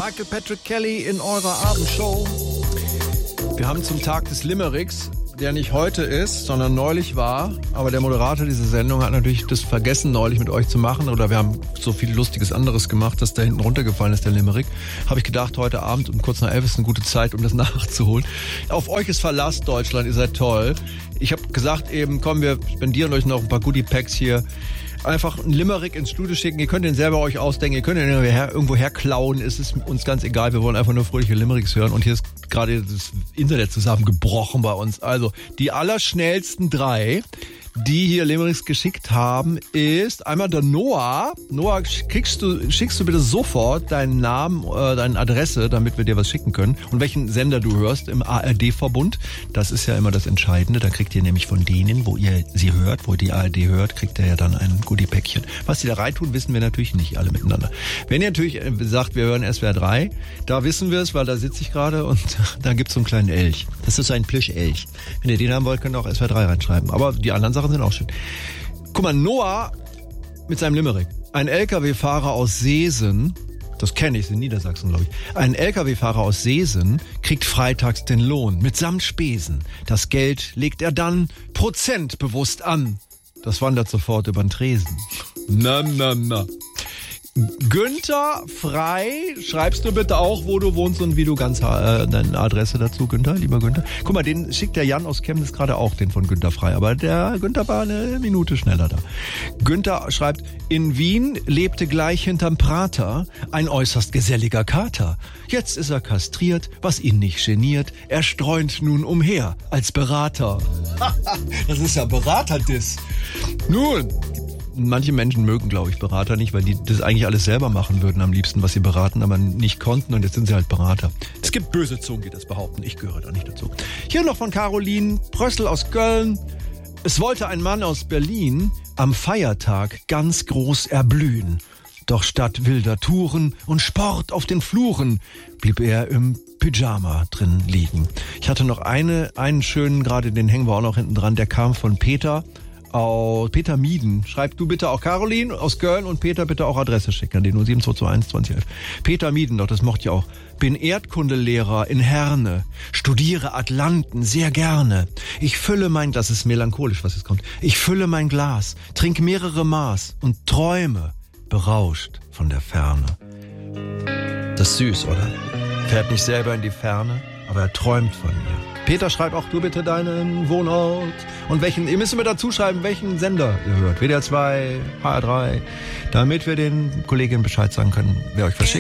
Michael Patrick Kelly in eurer Abendshow. Wir haben zum Tag des Limericks, der nicht heute ist, sondern neulich war. Aber der Moderator dieser Sendung hat natürlich das vergessen, neulich mit euch zu machen. Oder wir haben so viel Lustiges anderes gemacht, dass da hinten runtergefallen ist, der Limerick. Habe ich gedacht, heute Abend um kurz nach 11 ist eine gute Zeit, um das nachzuholen. Auf euch ist Verlass, Deutschland, ihr seid toll. Ich habe gesagt eben, komm, wir spendieren euch noch ein paar Goodie-Packs hier. Einfach einen Limerick ins Studio schicken. Ihr könnt den selber euch ausdenken. Ihr könnt ihn irgendwo herklauen. Es ist uns ganz egal. Wir wollen einfach nur fröhliche Limericks hören. Und hier ist gerade das Internet zusammengebrochen bei uns. Also, die allerschnellsten 3, die hier Limericks geschickt haben, ist einmal der Noah. Noah, schickst du bitte sofort deinen Namen, deine Adresse, damit wir dir was schicken können. Und welchen Sender du hörst im ARD-Verbund. Das ist ja immer das Entscheidende. Da kriegt ihr nämlich von denen, wo ihr sie hört, wo die ARD hört, kriegt ihr ja dann ein Goodie-Päckchen. Was die da reintun, wissen wir natürlich nicht alle miteinander. Wenn ihr natürlich sagt, wir hören SWR 3, da wissen wir es, weil da sitze ich gerade und da gibt's so einen kleinen Elch. Das ist so ein Plüsch-Elch. Wenn ihr den haben wollt, könnt ihr auch SWR 3 reinschreiben. Aber die anderen Sachen sind auch schön. Guck mal, Noah mit seinem Limerick. Ein LKW-Fahrer aus Seesen, das kenne ich, in Niedersachsen, glaube ich. Ein LKW-Fahrer aus Seesen kriegt freitags den Lohn mitsamt Spesen. Das Geld legt er dann prozentbewusst an. Das wandert sofort über den Tresen. Na. Günther Frei, schreibst du bitte auch, wo du wohnst und wie du ganz deine Adresse dazu, Günther, lieber Günther. Guck mal, den schickt der Jan aus Chemnitz gerade auch, den von Günther Frei, aber der Günther war eine Minute schneller da. Günther schreibt, in Wien lebte gleich hinterm Prater ein äußerst geselliger Kater. Jetzt ist er kastriert, was ihn nicht geniert, er streunt nun umher als Berater. Das ist ja Berater-Diss. Nun, manche Menschen mögen, glaube ich, Berater nicht, weil die das eigentlich alles selber machen würden am liebsten, was sie beraten, aber nicht konnten und jetzt sind sie halt Berater. Es gibt böse Zungen, die das behaupten. Ich gehöre da nicht dazu. Hier noch von Caroline Prössel aus Köln. Es wollte ein Mann aus Berlin am Feiertag ganz groß erblühen. Doch statt wilder Touren und Sport auf den Fluren blieb er im Pyjama drin liegen. Ich hatte noch einen schönen, gerade den hängen wir auch noch hinten dran, der kam von Peter Mieden. Schreib du bitte auch Caroline aus Köln und Peter bitte auch Adresse schicken an den 07221 2011. Peter Mieden, doch das mochte ich auch. Bin Erdkundelehrer in Herne, studiere Atlanten sehr gerne. Ich fülle mein, das ist melancholisch, was jetzt kommt. Ich fülle mein Glas, trink mehrere Maß und träume, berauscht von der Ferne. Das ist süß, oder? Fährt nicht selber in die Ferne, aber er träumt von ihr. Peter, schreib auch du bitte deinen Wohnort und ihr müsst mir dazu schreiben, welchen Sender ihr hört. WDR 2, HR3, damit wir den Kolleginnen Bescheid sagen können, wer euch was schickt.